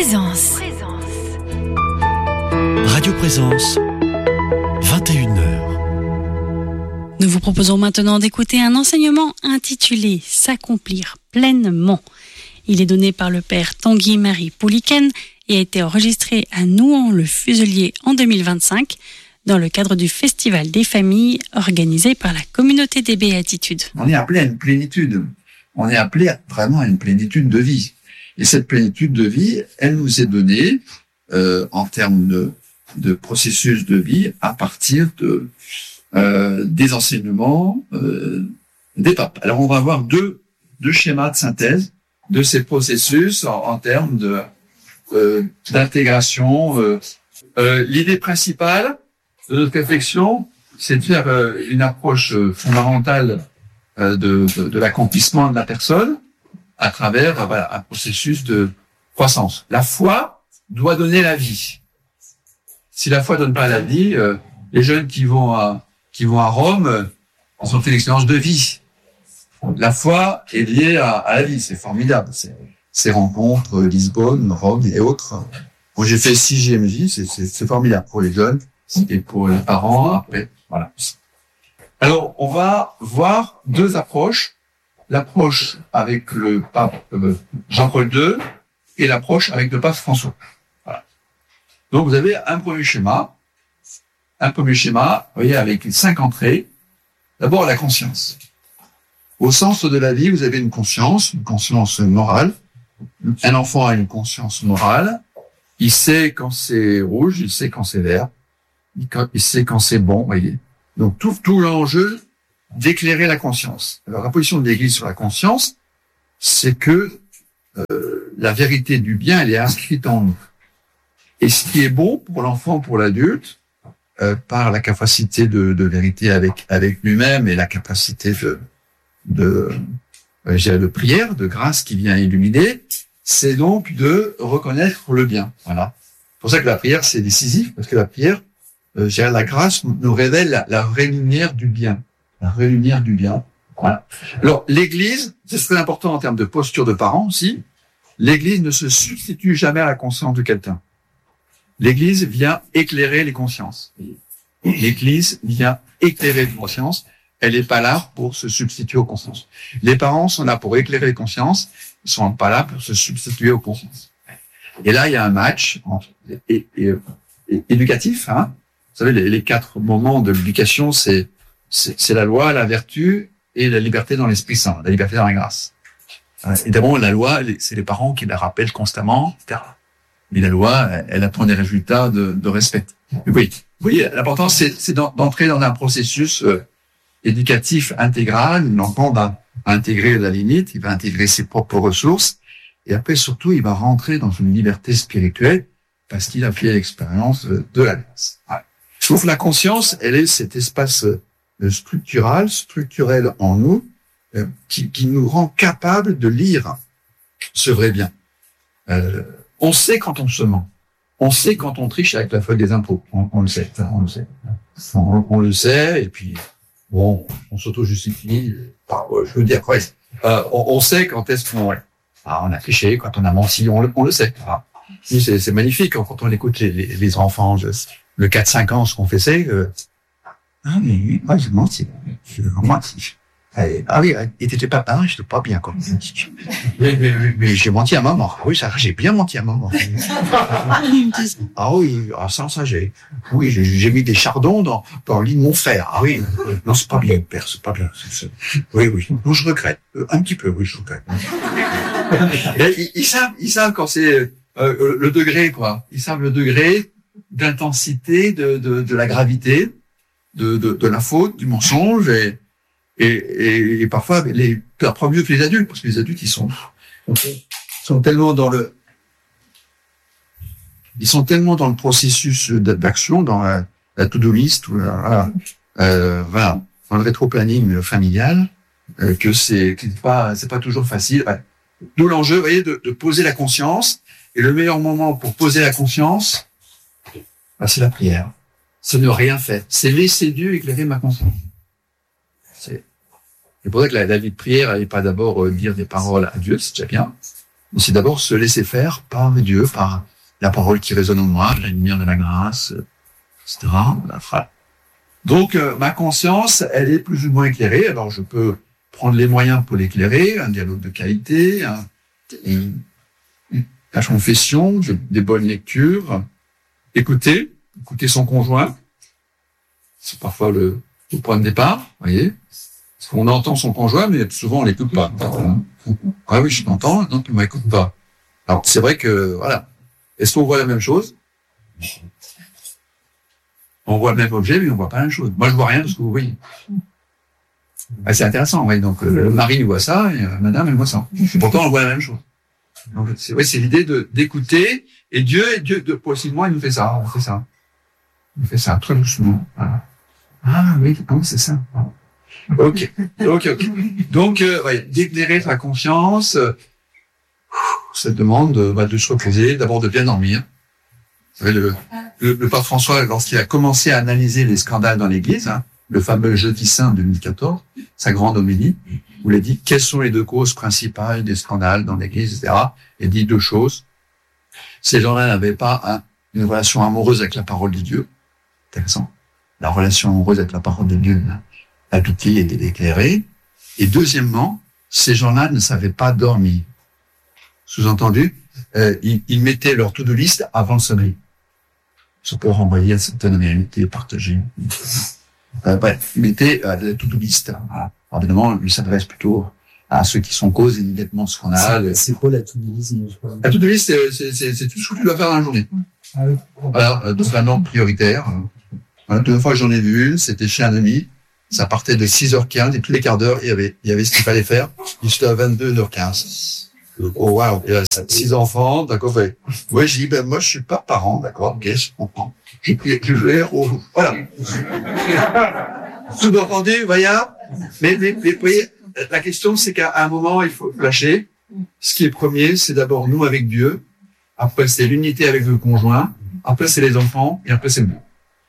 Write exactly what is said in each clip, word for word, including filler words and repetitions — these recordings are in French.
Présence. Radio Présence, vingt et une heures. Nous vous proposons maintenant d'écouter un enseignement intitulé « S'accomplir pleinement ». Il est donné par le père Tanguy-Marie Pouliken et a été enregistré à Nouan-le-Fuselier en deux mille vingt-cinq dans le cadre du Festival des familles organisé par la Communauté des Béatitudes. On est appelé à une plénitude. On est appelé à, vraiment à une plénitude de vie. Et cette plénitude de vie, elle nous est donnée euh, en termes de, de processus de vie à partir de euh, des enseignements euh, des papes. Alors on va avoir deux, deux schémas de synthèse de ces processus en, en termes de euh, d'intégration. Euh, euh, l'idée principale de notre réflexion, c'est de faire euh, une approche fondamentale euh, de, de, de l'accomplissement de la personne à travers euh, voilà, un processus de croissance. La foi doit donner la vie. Si la foi donne pas la vie, euh, les jeunes qui vont à qui vont à Rome, euh, ils ont fait l'expérience de vie. La foi est liée à, à la vie, c'est formidable. C'est, ces rencontres, euh, Lisbonne, Rome et autres. Bon, j'ai fait six G M J, c'est, c'est, c'est formidable pour les jeunes et pour les parents. Après, voilà. Alors, on va voir deux approches. L'approche avec le pape euh, Jean-Paul deux et l'approche avec le pape François. Voilà. Donc, vous avez un premier schéma. Un premier schéma, vous voyez, avec cinq entrées. D'abord, la conscience. Au centre de la vie, vous avez une conscience, une conscience morale. Un enfant a une conscience morale. Il sait quand c'est rouge, il sait quand c'est vert. Il sait quand c'est bon, vous voyez. Donc, tout, tout l'enjeu d'éclairer la conscience. Alors, la position de l'Église sur la conscience, c'est que euh, la vérité du bien, elle est inscrite en nous. Et ce qui est bon pour l'enfant, pour l'adulte, euh, par la capacité de, de vérité avec avec lui-même et la capacité de de, euh, je dirais de prière, de grâce qui vient illuminer, c'est donc de reconnaître le bien. Voilà. C'est pour ça que la prière, c'est décisif, parce que la prière, euh, je dirais, la grâce nous révèle la, la vraie lumière du bien. La vraie lumière du bien. Voilà. Alors, l'Église, c'est très important en termes de posture de parents aussi, l'Église ne se substitue jamais à la conscience de quelqu'un. L'Église vient éclairer les consciences. L'Église vient éclairer les consciences. Elle n'est pas là pour se substituer aux consciences. Les parents sont là pour éclairer les consciences, ils sont pas là pour se substituer aux consciences. Et là, il y a un match entre, et, et, et, éducatif. Hein. Vous savez, les, les quatre moments de l'éducation, c'est, c'est, c'est la loi, la vertu et la liberté dans l'Esprit Saint, la liberté dans la grâce. Évidemment, la loi, c'est les parents qui la rappellent constamment, et cetera. Mais la loi, elle attend des résultats de, de respect. Oui, vous voyez, l'important, c'est, c'est d'entrer dans un processus euh, éducatif intégral. L'enfant va intégrer la limite, il va intégrer ses propres ressources, et après, surtout, il va rentrer dans une liberté spirituelle parce qu'il a fait l'expérience de la grâce. Ouais. Je trouve que la conscience, elle est cet espace structural, structurel en nous, euh, qui, qui nous rend capable de lire ce vrai bien. Euh, on sait quand on se ment. On sait quand on triche avec la feuille des impôts. On, on le sait. On le sait. On, on le sait, et puis, bon, on s'auto-justifie. Enfin, je veux dire, ouais, euh, on, on sait quand est-ce qu'on, ouais. Ah, on a triché, quand on a menti, on le, on le sait. Ah. C'est, c'est magnifique quand on écoute les, les, les enfants, je, le quatre cinq ans, ce qu'on fait, c'est, euh, ah, mais moi, j'ai menti. J'ai menti. Ah oui, et t'étais pas pareil, j'étais pas bien, quoi. Mais, mais, mais, mais j'ai menti à maman. Oui, ça, j'ai bien menti à maman. Ah oui, ah, ça, ça, j'ai, oui, j'ai, j'ai mis des chardons dans, dans le lit de mon frère. Ah oui, non, c'est pas bien, père, c'est pas bien. C'est, c'est... Oui, oui, non, je regrette. Euh, un petit peu, oui, je regrette. ils, ils savent, ils savent quand c'est, euh, le degré, quoi. Ils savent le degré d'intensité, de, de, de la gravité, de, de, de la faute, du mensonge, et, Et, et, et parfois, les, parfois mieux que les adultes, parce que les adultes, ils sont, sont tellement dans le, ils sont tellement dans le processus d'action, dans la, la to-do list, ou la, euh, voilà, dans le rétro-planning familial, euh, que c'est, c'est pas, c'est pas toujours facile. Ouais. D'où l'enjeu, vous voyez, de, de poser la conscience. Et le meilleur moment pour poser la conscience, bah, c'est la prière. C'est ne rien faire. C'est laisser Dieu éclairer ma conscience. C'est, c'est pour ça que la, la vie de prière, elle n'est pas d'abord euh, dire des paroles à Dieu, c'est déjà bien, c'est d'abord se laisser faire par Dieu, par la parole qui résonne en moi, la lumière de la grâce, et cetera. Donc, euh, ma conscience, elle est plus ou moins éclairée. Alors, je peux prendre les moyens pour l'éclairer, un dialogue de qualité, un, une, la confession, des bonnes lectures, écouter, écouter son conjoint. C'est parfois le, le point de départ, vous voyez. Parce qu'on entend son conjoint, mais souvent on l'écoute pas. Ah oui, je t'entends, non, tu m'écoutes pas. Alors, c'est vrai que, voilà. Est-ce qu'on voit la même chose? On voit le même objet, mais on voit pas la même chose. Moi, je vois rien parce que vous voyez. Ah, c'est intéressant, oui. Donc, le mari voit ça, et euh, madame, elle voit ça. Pourtant, on voit la même chose. Donc, c'est, oui, c'est l'idée de, d'écouter, et Dieu, et Dieu, de, possiblement, il nous fait ça, on fait ça. Il fait ça, très doucement. Voilà. Ah, oui, non, c'est ça. Ok, ok, ok. Donc, euh, ouais, d'éclairer sa conscience, euh, ça demande euh, bah, de se reposer, d'abord de bien dormir. Vous savez, le, le, le pape François, lorsqu'il a commencé à analyser les scandales dans l'Église, hein, le fameux Jeudi Saint deux mille quatorze, sa grande homélie, où il a dit quelles sont les deux causes principales des scandales dans l'Église, et cetera. Il dit deux choses. Ces gens-là n'avaient pas hein, une relation amoureuse avec la parole de Dieu. Intéressant. La relation amoureuse avec la parole de Dieu, la toute était éclairée. Et deuxièmement, ces gens-là ne savaient pas dormir. Sous-entendu, euh, ils, ils mettaient leur to-do list avant le sommeil. Ça peut renvoyer à certaines réalités partagées. Euh, bref, ils mettaient euh, la to-do list. Voilà. Alors, évidemment, ils s'adressent plutôt à ceux qui sont cause immédiatement scandales. C'est quoi la to-do list? La to-do list, c'est, c'est, c'est, c'est tout ce que tu dois faire dans la journée. Ah oui. Voilà, euh, c'est un ordre prioritaire. Voilà, deux fois j'en ai vu une, c'était chez un ami. Ça partait de six heures quinze et tous les quarts d'heure, il y avait, il y avait ce qu'il fallait faire. Jusqu'à à vingt-deux heures quinze. Oh, wow. Il y a six enfants, d'accord, ouais. Ouais, j'ai dit, ben, moi, je suis pas parent, d'accord, ok, je comprends. Je, je gère au, voilà. Tout entendu, voyez. Mais, mais, mais, vous voyez, la question, c'est qu'à un moment, il faut lâcher. Ce qui est premier, c'est d'abord nous avec Dieu. Après, c'est l'unité avec le conjoint. Après, c'est les enfants. Et après, c'est nous.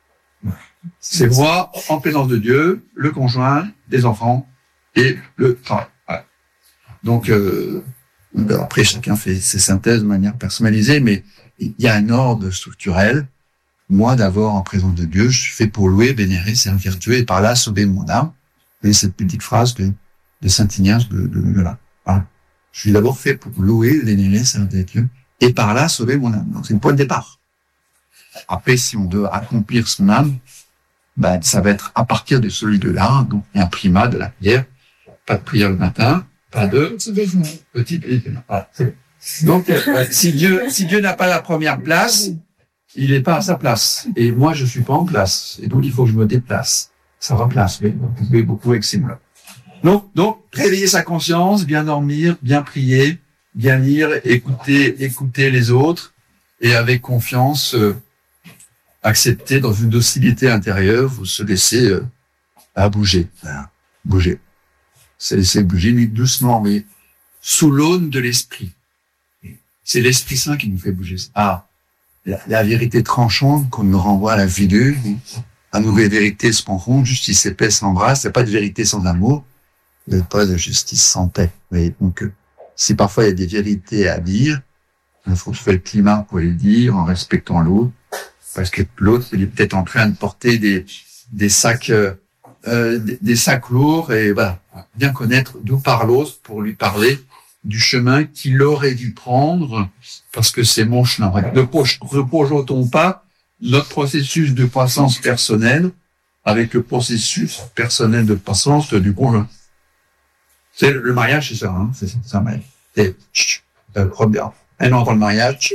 C'est moi, en présence de Dieu, le conjoint, les enfants et le travail. Voilà. Donc, euh, après, chacun fait ses synthèses de manière personnalisée, mais il y a un ordre structurel. Moi, d'abord, en présence de Dieu, je suis fait pour louer, vénérer, servir Dieu et par là sauver mon âme. Et cette petite phrase de, de Saint Ignace de, de, de là. Voilà. Je suis d'abord fait pour louer, vénérer, servir Dieu et par là sauver mon âme. Donc, c'est le point de départ. Après, si on veut accomplir son âme, ben, ça va être à partir de celui de là. Donc, il y a un primat de la prière. Pas de prière le matin, pas de petit déjeuner. Petit déjeuner. Voilà. Donc, euh, si Dieu, si Dieu n'a pas la première place, il n'est pas à sa place. Et moi, je suis pas en place. Et donc, il faut que je me déplace. Ça replace. Oui, vous pouvez beaucoup avec ces mots-là. Donc, donc, réveiller sa conscience, bien dormir, bien prier, bien lire, écouter, écouter les autres, et avec confiance, euh, accepter dans une docilité intérieure, vous se laisser euh, à bouger, hein, bouger. C'est laisser bouger, mais doucement, mais sous l'aune de l'esprit. C'est l'Esprit Saint qui nous fait bouger. Ah, la, la vérité tranchante qu'on nous renvoie à la figure, la nouvelle vérité se confond, justice épaisse s'embrasse, il n'y a pas de vérité sans amour, il n'y a pas de justice sans paix. Voyez, donc, si parfois il y a des vérités à dire, il faut faire le climat pour les dire en respectant l'autre, parce que l'autre, il est peut-être en train de porter des, des sacs, euh, des, des sacs lourds, et voilà, bien connaître d'où part l'autre pour lui parler du chemin qu'il aurait dû prendre, parce que c'est mon chemin. Ne reprojetons pas notre processus de croissance personnelle avec le processus personnel de croissance du conjoint. C'est le mariage, c'est ça, hein, c'est ça, mais c'est, euh, regarde. Un an avant le mariage,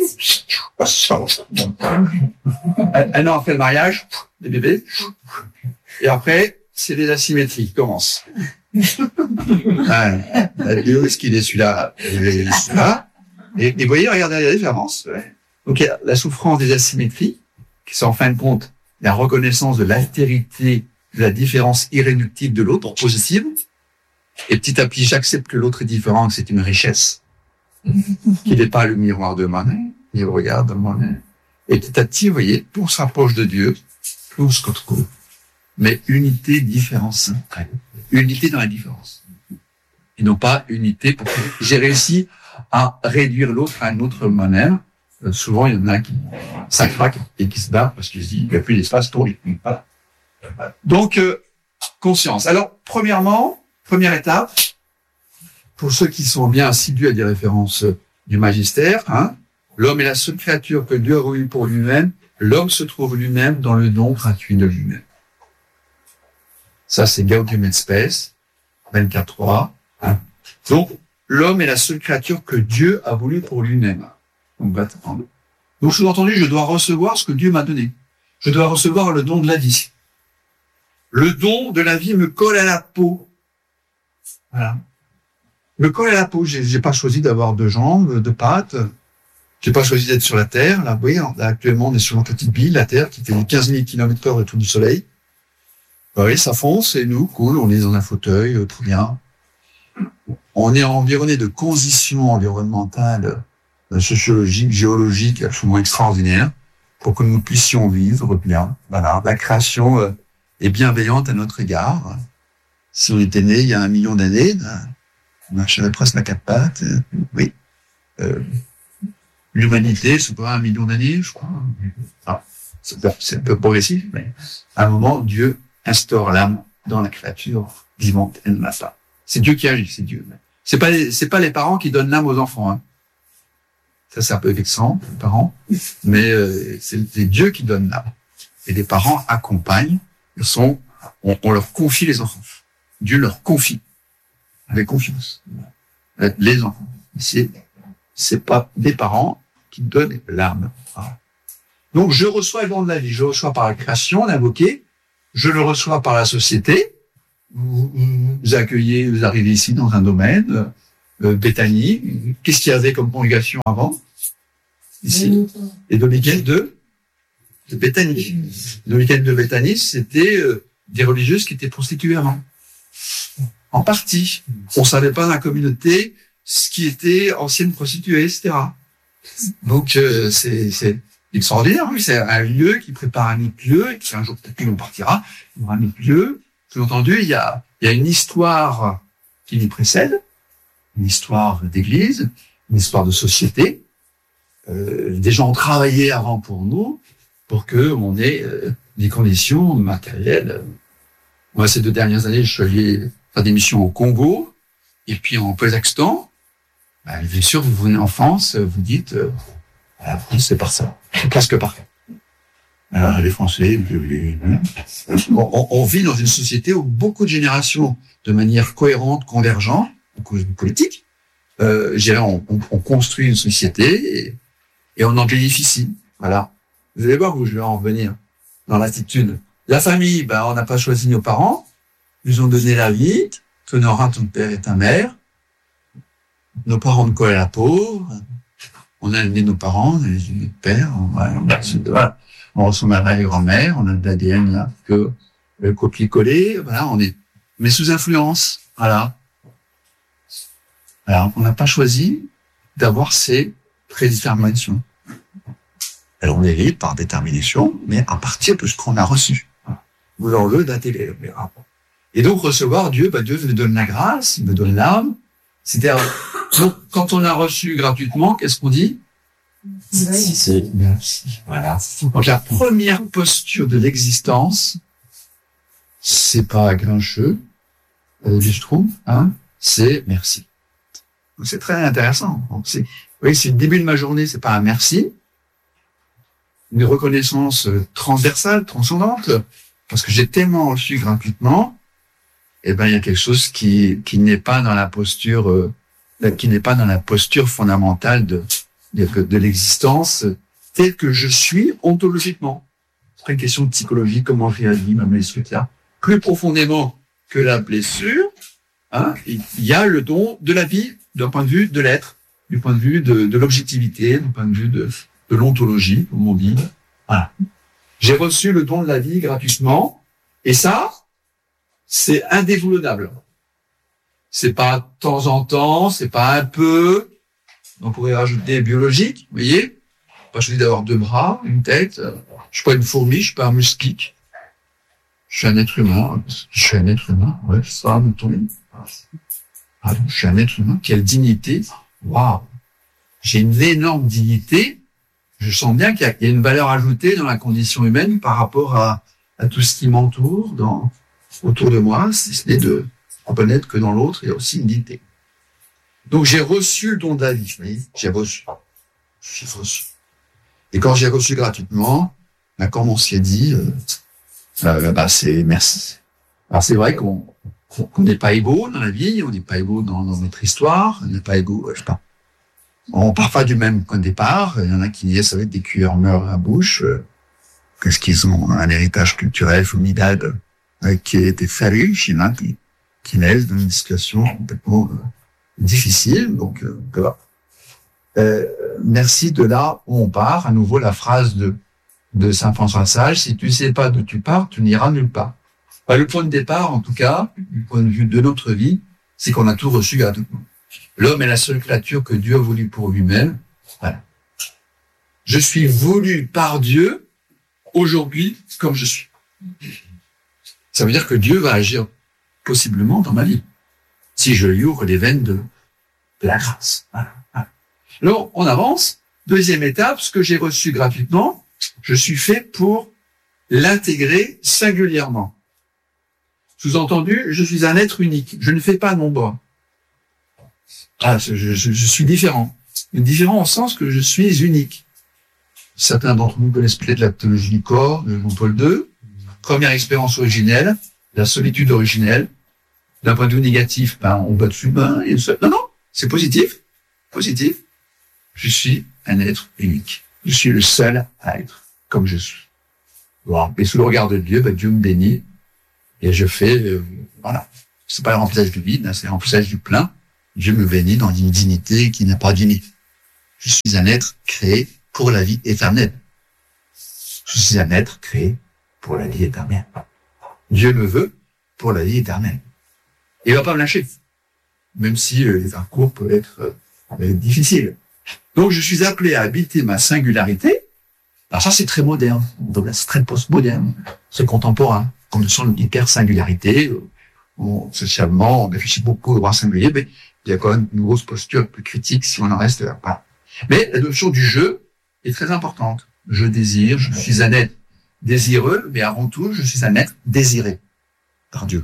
un an après le mariage, les bébés, et après, c'est les asymétries qui commencent. Ah, Dieu, est-ce qu'il est celui-là, et celui-là, et, et vous voyez, regardez la différence. Donc, il y a la souffrance des asymétries, qui sont en fin de compte la reconnaissance de l'altérité, de la différence irréductible de l'autre, positive, et petit à petit, j'accepte que l'autre est différent, que c'est une richesse. Qu'il n'est pas le miroir de moi-même, il regarde moi-même. Et petit à petit, vous voyez, plus on se rapproche de Dieu, plus on se retrouve. Mais unité, différence. Unité dans la différence. Et non pas unité pour... J'ai réussi à réduire l'autre à une autre manière. Euh, souvent, il y en a qui, ça craque et qui se barrent parce qu'ils se disent, il n'y a plus d'espace, trop vite. Voilà. Donc, euh, conscience. Alors, premièrement, première étape, pour ceux qui sont bien assidus à des références du magistère, hein, l'homme est la seule créature que Dieu a voulu pour lui-même. L'homme se trouve lui-même dans le don gratuit de lui-même. Ça, c'est Gaudium et Spes, vingt-quatre trois. Hein. Donc, l'homme est la seule créature que Dieu a voulu pour lui-même. Donc, Donc, sous-entendu, je dois recevoir ce que Dieu m'a donné. Je dois recevoir le don de la vie. Le don de la vie me colle à la peau. Voilà. Me colle à la peau. J'ai, j'ai pas choisi d'avoir deux jambes, deux pattes. J'ai pas choisi d'être sur la Terre. Là, oui, là, actuellement, on est sur une petite bille, la Terre, qui fait quinze mille kilomètres heure autour du Soleil. Bah oui, ça fonce, et nous, cool, on est dans un fauteuil, euh, tout bien. On est environné de conditions environnementales, euh, sociologiques, géologiques, absolument extraordinaires, pour que nous puissions vivre bien. Voilà, la création euh, est bienveillante à notre égard. Si on était né il y a un million d'années, ben, on marcherait presque à quatre pattes. Euh, oui. Euh, L'humanité, c'est pas un million d'années, je crois. Ah, c'est, peu, c'est un peu progressif, mais à un moment, Dieu instaure l'âme dans la créature vivante et mata. C'est Dieu qui agit, c'est Dieu. C'est pas les, c'est pas les parents qui donnent l'âme aux enfants. Hein. Ça, c'est un peu vexant, les parents, mais euh, c'est, c'est Dieu qui donne l'âme. Et les parents accompagnent, ils sont, on, on leur confie les enfants. Dieu leur confie avec confiance les enfants. C'est c'est pas des parents qui donnent l'âme. Donc, je reçois le don de la vie. Je le reçois par la création, l'invoquer. Je le reçois par la société. Vous, vous accueillez, vous arrivez ici dans un domaine, euh, Béthanie. Qu'est-ce qu'il y avait comme congrégation avant? Ici. Les dominicaines de, de Béthanie. Les dominicaines de Béthanie, c'était euh, des religieuses qui étaient prostituées avant. En partie. On savait pas dans la communauté ce qui était ancienne prostituée, et cetera. Donc, euh, c'est, c'est extraordinaire. Oui, c'est un lieu qui prépare un autre lieu, et qui un jour, peut-être qu'on partira, il y aura un autre lieu. Tout entendu, il y a, il y a une histoire qui nous précède, une histoire d'église, une histoire de société. Euh, des gens ont travaillé avant pour nous, pour que on ait euh, des conditions matérielles. Moi, ces deux dernières années, je suis allé faire des missions au Congo, et puis en Kazakhstan. Ben, bien sûr, vous venez en France, vous dites, euh, la France, c'est par ça. C'est presque parfait. Alors, les Français, on, on, on vit dans une société où beaucoup de générations, de manière cohérente, convergente, politique, euh, on, on, on construit une société et, et on en bénéficie. Voilà. Vous allez voir où je vais en venir dans l'attitude. La famille, ben, on n'a pas choisi nos parents. Ils nous ont donné la vie. Ton aura, ton père et ta mère. Nos parents nous collent à la peau. On a amené nos parents, on a amené notre père. On, voilà. On ressemble à la grand-mère. On a de l'A D N là que le copier-coller. Voilà, on est, mais sous influence. Voilà. Alors, on n'a pas choisi d'avoir ces prédéterminations. Alors, on est libre par détermination, mais à partir de ce qu'on a reçu. Vous l'enlevez d'intégrer. Et donc, recevoir Dieu, bah, Dieu me donne la grâce, il me donne l'âme. C'est-à-dire, donc, quand on a reçu gratuitement, qu'est-ce qu'on dit? C'est merci. Voilà. Donc, la première posture de l'existence, c'est pas grincheux, euh, je trouve, hein, c'est merci. Donc, c'est très intéressant. Donc, c'est, oui, c'est le début de ma journée, c'est pas un merci, une reconnaissance transversale, transcendante, parce que j'ai tellement reçu gratuitement, eh ben, il y a quelque chose qui, qui n'est pas dans la posture, euh, qui n'est pas dans la posture fondamentale de, de, de l'existence telle que je suis ontologiquement. C'est pas une question de psychologie, comment j'ai agi ma blessure, et cetera. Plus profondément que la blessure, hein, il y a le don de la vie, d'un point de vue de l'être, du point de vue de, de l'objectivité, du point de vue de, de l'ontologie, comme on dit. Voilà. J'ai reçu le don de la vie gratuitement, et ça, c'est indéboulonnable. C'est pas de temps en temps, c'est pas un peu. On pourrait rajouter biologique, vous voyez. Pas choisi d'avoir deux bras, une tête. Je suis pas une fourmi, je suis pas un moustique. Je suis un être humain. Je suis un être humain. Ouais, ça, me tombe. Ah, je suis un être humain. Quelle dignité waouh, j'ai une énorme dignité. Je sens bien qu'il y a, il y a une valeur ajoutée dans la condition humaine par rapport à, à tout ce qui m'entoure, dans, autour de moi, si ce n'est de reconnaître que dans l'autre, il y a aussi une dignité. Donc, j'ai reçu le don de la vie, vous voyez, j'ai reçu. J'ai reçu. Et quand j'ai reçu gratuitement, ben, comme on s'y est dit, euh, euh, bah, c'est merci. Alors, c'est vrai qu'on, qu'on n'est pas égaux dans la vie, on n'est pas égaux dans, dans notre histoire, on n'est pas égaux, je sais pas. On part pas du même point de départ. Il y en a qui disent, ça va être des cuillères meurent à la bouche. Qu'est-ce qu'ils ont un héritage culturel formidable euh, qui a été fait riche. Il y en a qui, qui naissent dans une situation complètement euh, difficile. Donc, euh, voilà. Euh, merci de là où on part. À nouveau, la phrase de, de Saint François Sage, si tu sais pas d'où tu pars, tu n'iras nulle part. Enfin, le point de départ, en tout cas, du point de vue de notre vie, c'est qu'on a tout reçu gratuitement. L'homme est la seule créature que Dieu a voulu pour lui-même. Voilà. Je suis voulu par Dieu aujourd'hui comme je suis. Ça veut dire que Dieu va agir possiblement dans ma vie si je lui ouvre les veines de, de la grâce. Voilà. Voilà. Alors, on avance. Deuxième étape, ce que j'ai reçu gratuitement, je suis fait pour l'intégrer singulièrement. Sous-entendu, je suis un être unique. Je ne fais pas nombre. Ah, je, je, je suis différent. Différent au sens que je suis unique. Certains d'entre nous connaissent peut-être la théologie du corps de Jean-Paul deux. Première expérience originelle, la solitude originelle. D'un point de vue négatif, ben, on bat dessus, ben, et seul. Non, non, c'est positif. Positif. Je suis un être unique. Je suis le seul à être comme je suis. Bon. Et sous le regard de Dieu, ben, Dieu me bénit. Et je fais, euh, voilà. C'est pas le remplissage du vide, hein, c'est le remplissage du plein. Dieu me bénit dans une dignité qui n'a pas d'unité. Je suis un être créé pour la vie éternelle. Je suis un être créé pour la vie éternelle. Dieu me veut pour la vie éternelle. Et il va pas me lâcher. Même si euh, les parcours peuvent être euh, difficiles. Donc, je suis appelé à habiter ma singularité. Alors ça, c'est très moderne. Donc là, c'est très post-moderne. C'est contemporain. Comme nous sommes une hyper-singularité. On, socialement, on réfléchit beaucoup au droit singulier, mais il y a quand même une grosse posture un peu critique si on en reste là. Voilà. Mais la notion du je est très importante. Je désire, je suis un être désireux, mais avant tout, je suis un être désiré par Dieu.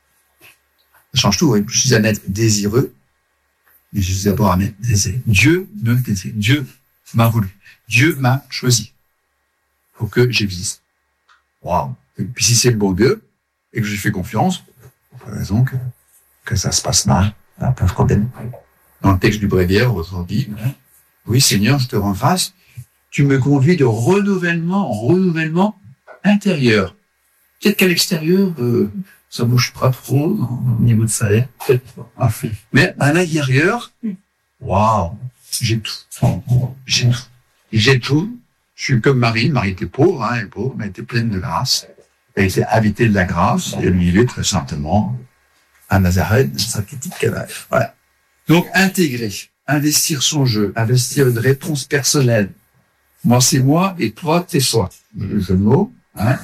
Ça change tout, oui. Je suis un être désireux, mais je suis d'abord un être désiré. Dieu me désire. Dieu m'a voulu. Dieu m'a choisi. Faut que j'existe. Waouh. Et puis si c'est le bon Dieu, et que je lui fais confiance, pour la raison que, que ça se passe mal, un peu de problème. Dans le texte du Bréviaire, on dit, oui, Seigneur, je te rends grâce, tu me conduis de renouvellement en renouvellement intérieur. Peut-être qu'à l'extérieur, euh, ça bouge pas trop au niveau de salaire, peut-être pas. Mais à l'intérieur, waouh, j'ai tout. J'ai tout. J'ai tout. Je suis comme Marie. Marie était pauvre, hein, elle est pauvre, mais elle était pleine de grâce. Elle était habitée de la grâce, et elle vivait très simplement à Nazareth, dans sa petite cabane. Voilà. Donc, intégrer, investir son jeu, investir une réponse personnelle. Moi, c'est moi, et toi, t'es soi. Le jeu de mots, hein.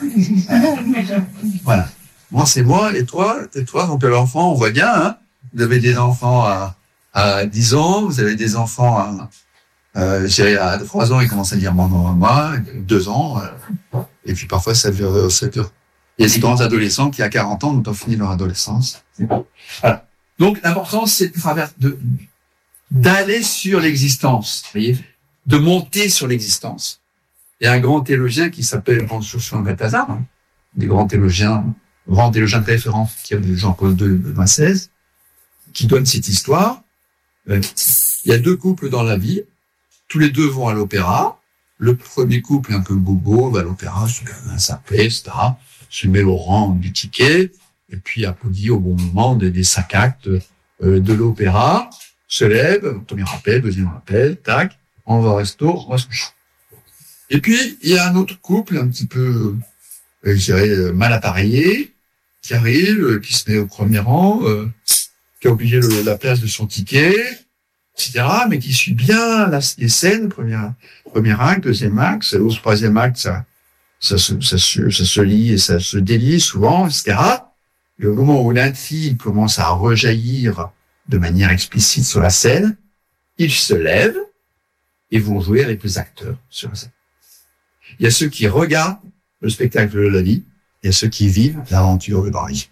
Voilà. Moi, c'est moi, et toi, t'es toi. Donc, l'enfant, on voit bien, hein. Vous avez des enfants à, à dix ans, vous avez des enfants à, euh, je dirais, à trois ans, ils commencent à dire mon nom à moi, deux ans, euh, et puis parfois, ça dure, ça dure. Il y a ces grands adolescents qui, à quarante ans, n'ont pas fini leur adolescence. Voilà. Donc, l'important, c'est de travers de, d'aller sur l'existence, vous voyez, de monter sur l'existence. Il y a un grand théologien qui s'appelle Jean Balthazar, hein, des grands théologiens, grand théologien de référence qui est Jean-Paul deux, Benoît seize, qui donne cette histoire. Euh, il y a deux couples dans la vie, tous les deux vont à l'opéra. Le premier couple, un peu bobo, va à l'opéra, ça plaît, et cetera. Se met au rang du ticket, et puis applaudit au bon moment des, des cinq actes euh, de l'opéra, se lève, premier rappel, deuxième rappel, tac, on va au resto, on va se coucher. Et puis, il y a un autre couple, un petit peu, euh, je dirais, mal appareillé, qui arrive, euh, qui se met au premier rang, euh, qui a oublié le, la place de son ticket, et cetera, mais qui suit bien la, les scènes, premier, premier acte, deuxième acte, au troisième acte, ça, ça se, ça se, ça se lit et ça se délie souvent, et cetera. Et au moment où l'intime commence à rejaillir de manière explicite sur la scène, ils se lèvent et vont jouer avec les acteurs sur la scène. Il y a ceux qui regardent le spectacle de la vie, il y a ceux qui vivent l'aventure de Barry.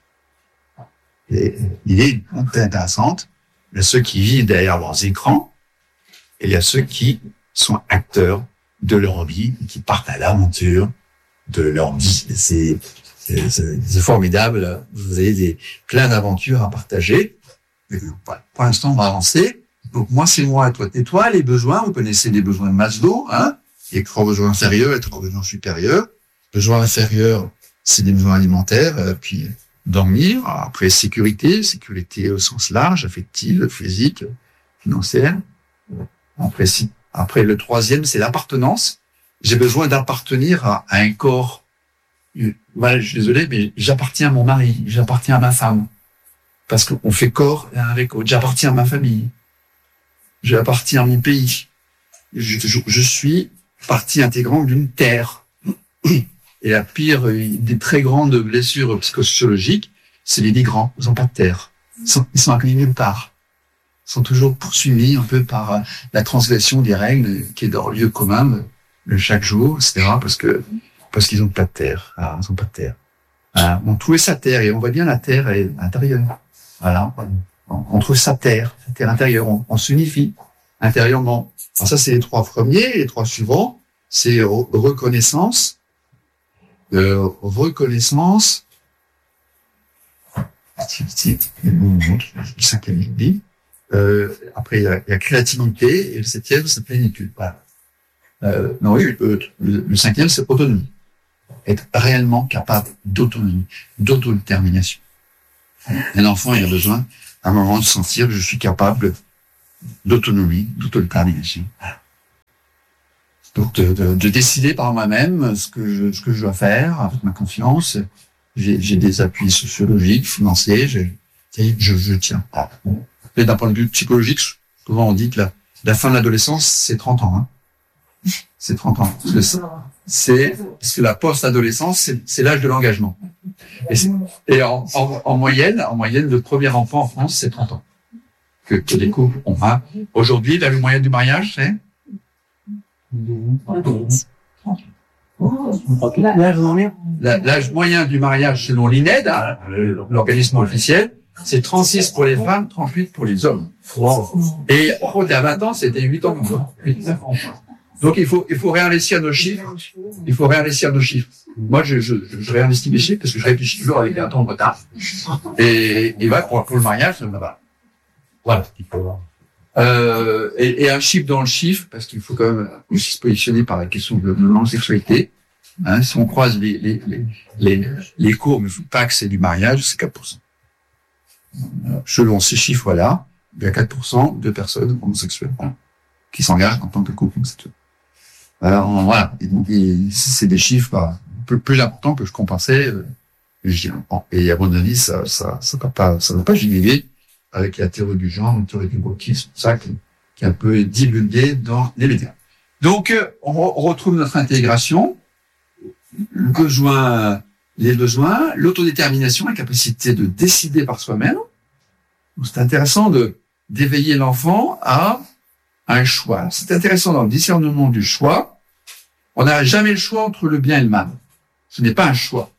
L'idée est très intéressante. Il y a ceux qui vivent derrière leurs écrans et il y a ceux qui sont acteurs de leur vie et qui partent à l'aventure de leur vie. C'est, c'est, c'est, c'est formidable. Vous avez des, plein d'aventures à partager. Mais, voilà. Pour l'instant, on va avancer. Donc, moi, c'est moi et toi. Et toi, les besoins, vous connaissez les besoins de Maslow, hein. Il y a trois besoins inférieurs et trois besoins supérieurs. Besoins inférieurs, c'est des besoins alimentaires, euh, puis dormir. Après, sécurité, sécurité au sens large, affective, physique, financière. Après, si, après, le troisième, c'est l'appartenance. J'ai besoin d'appartenir à, à un corps. Voilà, je suis désolé, mais j'appartiens à mon mari, j'appartiens à ma femme. Parce qu'on fait corps l'un avec l'autre. J'appartiens à ma famille. J'appartiens à mon pays. Je, je, je suis partie intégrante d'une terre. Et la pire des très grandes blessures psychosociologiques, c'est les migrants. Ils n'ont pas de terre. Ils sont, ils sont accueillis nulle part. Ils sont toujours poursuivis un peu par la transgression des règles qui est leur lieu commun de chaque jour, et cetera. Parce que parce qu'ils n'ont pas de terre. Ah, ils n'ont pas de terre. Ah, on trouvait sa terre et on voit bien la terre est à l'intérieur. Voilà. On, on trouve sa terre, sa terre intérieure. On, on s'unifie intérieurement. Alors ça, c'est les trois premiers. Les trois suivants, c'est reconnaissance, euh, reconnaissance, activité, le cinquième dit. Euh, après, il y, a, il y a créativité et le septième, c'est plénitude. Voilà. Euh, non, oui, le, le, le cinquième, c'est autonomie. Être réellement capable d'autonomie, d'autodétermination. Un enfant, il a besoin, à un moment, de sentir que je suis capable d'autonomie, d'autodétermination. Donc, de, de, de décider par moi-même ce que je, ce que je dois faire avec ma confiance. J'ai, j'ai des appuis sociologiques, financiers, j'ai, je, je tiens. Et d'un point de vue psychologique, souvent on dit que la, la fin de l'adolescence, c'est trente ans. Hein. C'est trente ans. Parce que c'est, parce que la post-adolescence, c'est, c'est l'âge de l'engagement. Et, et en, en, en moyenne, en moyenne, le premier enfant en France, c'est trente ans. Que, que les couples ont. Hein. Aujourd'hui, l'âge moyen du mariage, c'est La, l'âge moyen du mariage selon l'I N E D, hein, l'organisme officiel, c'est trente-six pour les femmes, trente-huit pour les hommes. Et il y a vingt ans, c'était huit ans. Donc il faut il faut réinvestir nos chiffres. Il faut réinvestir nos chiffres. Moi, je je, je réinvestis mes chiffres parce que je réfléchis toujours avec un temps de retard. Et et voilà, pour, pour le mariage, là-bas. Voilà. Euh, et, et un chiffre dans le chiffre, parce qu'il faut quand même aussi se positionner par la question de l'homosexualité. Hein, si on croise les, les, les, les, les courbes, il ne faut pas que c'est du mariage, c'est quatre pour cent. Selon ces chiffres-là, il y a quatre pour cent de personnes homosexuelles hein, qui s'engagent en tant que couple homosexuel. Alors, voilà. Et, et c'est des chiffres bah, plus, plus importants que je compensais. Euh, et à mon avis, ça, ça, ça va pas, ça va pas gêner avec la théorie du genre, la théorie du wokisme, ça qui, qui est un peu divulgué dans les médias. Donc, on, re, on retrouve notre intégration, le besoin, les besoins, l'autodétermination, la capacité de décider par soi-même. Donc, c'est intéressant de d'éveiller l'enfant à un choix. C'est intéressant dans le discernement du choix. On n'a jamais le choix entre le bien et le mal. Ce n'est pas un choix.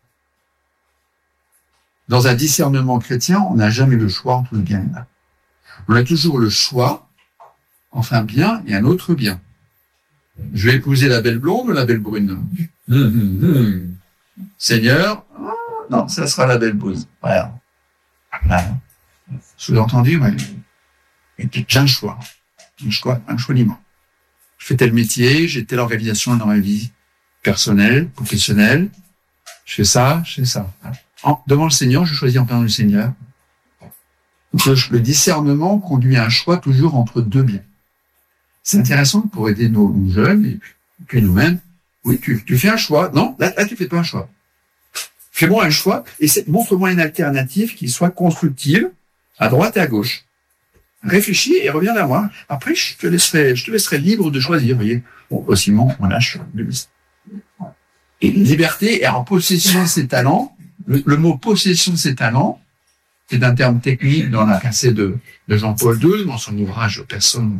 Dans un discernement chrétien, on n'a jamais le choix entre le bien et le mal. On a toujours le choix entre un bien et un autre bien. Je vais épouser la belle blonde ou la belle brune. Mmh, mmh, mmh. Seigneur, oh, non, ça sera la belle brune. Voilà. Voilà. Sous-entendu, ouais. J'ai un choix. Un choix, un choix libre. Je fais tel métier, j'ai telle organisation dans ma vie personnelle, professionnelle. Je fais ça, je fais ça. En, devant le Seigneur, je choisis en plein le Seigneur. Donc, le, le discernement conduit à un choix toujours entre deux biens. C'est intéressant pour aider nos, nos jeunes et puis, puis nous-mêmes. Oui, tu, tu fais un choix. Non, là, là, tu fais pas un choix. Fais-moi un choix et montre-moi une alternative qui soit constructive à droite et à gauche. Réfléchis et reviens vers moi. Après, je te laisserai, je te laisserai libre de choisir. Vous voyez, bon, possiblement, on lâche. Et liberté est en possession de ses talents. Le, le mot possession de ses talents, c'est un terme technique dans la cassette de, de Jean-Paul deux, dans son ouvrage Personne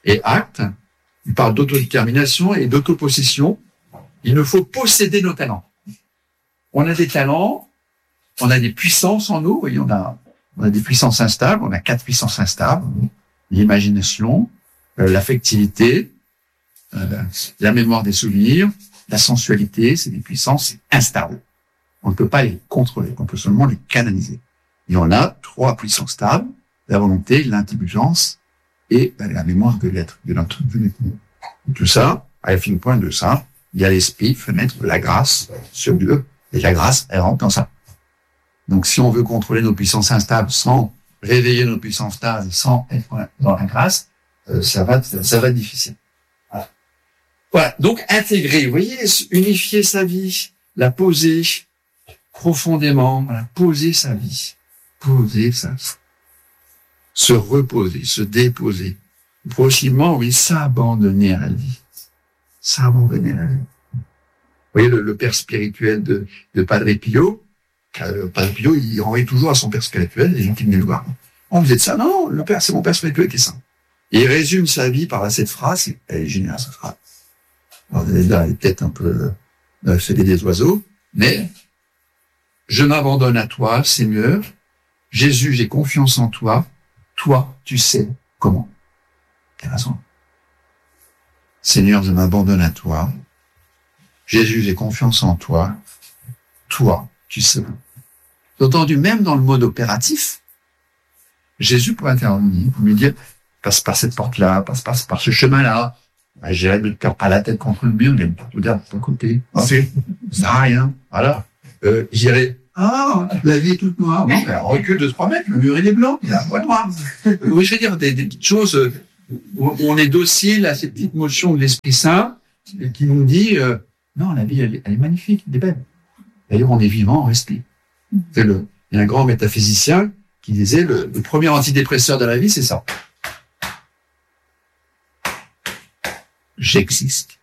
et acte. Il parle d'autodétermination et d'autopossession. Il nous faut posséder nos talents. On a des talents, on a des puissances en nous. Vous voyez, on a, on a des puissances instables. On a quatre puissances instables. L'imagination, euh, l'affectivité, euh, la mémoire des souvenirs, la sensualité. C'est des puissances instables. On ne peut pas les contrôler. On peut seulement les canaliser. Et on a trois puissances stables. La volonté, l'intelligence et ben, la mémoire de l'être, de notre venue. Tout ça, à la fin point de ça, il y a l'esprit, fenêtre, la grâce sur Dieu. Et la grâce, elle rentre dans ça. Donc, si on veut contrôler nos puissances instables sans réveiller nos puissances stables, sans être dans la grâce, euh, ça va, ça va être difficile. Voilà. Voilà. Donc, intégrer, vous voyez, unifier sa vie, la poser profondément, voilà, poser sa vie, poser sa vie. Se reposer, se déposer. Progressivement, oui, s'abandonner à la vie. S'abandonner à la vie. Vous voyez, le, le père spirituel de, de Padre Pio, le Padre Pio, il renvoie toujours à son père spirituel, les gens qui venaient le voir. On faisait de ça? Non, non, le père, c'est mon père spirituel qui est saint. Et il résume sa vie par cette phrase, elle est géniale, cette phrase. Alors, là, elle est peut-être un peu, euh, fait des oiseaux, mais, je m'abandonne à toi, Seigneur. Jésus, j'ai confiance en toi. Toi, tu sais comment. Quelle raison. Seigneur, je m'abandonne à toi. Jésus, j'ai confiance en toi. Toi, tu sais. Entendu, même dans le mode opératif, Jésus pourrait intervenir, pour lui dire, passe par cette porte-là, passe par, par ce chemin-là. Ben, j'irai me faire pas la tête contre le mur, mais tout d'un côté. C'est, ça sert à rien. Voilà. Euh, j'irai, ah, la vie est toute noire. Bon, ben, recule de trois mètres, le mur il est blanc, il a pas noir. Oui, je veux dire, des, des petites choses où on est docile à ces petites motions de l'Esprit Saint, qui nous dit, euh, non, la vie, elle est, elle est magnifique, elle est belle. D'ailleurs, on est vivant, on respire. C'est le, il y a un grand métaphysicien qui disait, le, le premier antidépresseur de la vie, c'est ça. J'existe.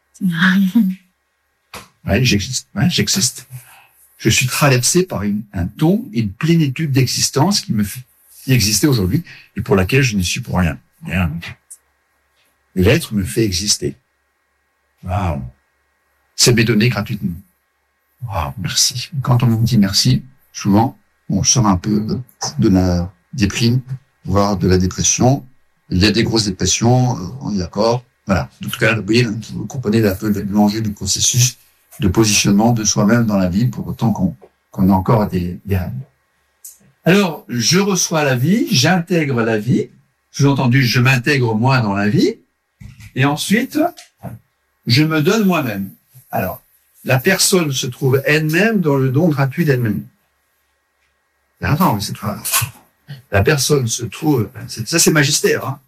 Ouais, j'existe. Ouais, j'existe. Je suis traversé par une, un don et une plénitude d'existence qui me fait exister aujourd'hui et pour laquelle je ne suis pour rien. Rien. L'être me fait exister. Waouh. C'est m'est donné gratuitement. Waouh, merci. Quand on nous dit merci, souvent, on sort un peu de la déprime, voire de la dépression. Il y a des grosses dépressions, on est d'accord. Voilà. En tout cas, vous voyez, vous comprenez un peu l'enjeu du processus de positionnement de soi-même dans la vie, pour autant qu'on, qu'on a encore des, des rêves. Alors, je reçois la vie, j'intègre la vie, sous-entendu, je m'intègre moi dans la vie, et ensuite, je me donne moi-même. Alors, la personne se trouve elle-même dans le don gratuit d'elle-même. Attends, mais c'est pas... La personne se trouve, c'est, ça c'est magistère, hein.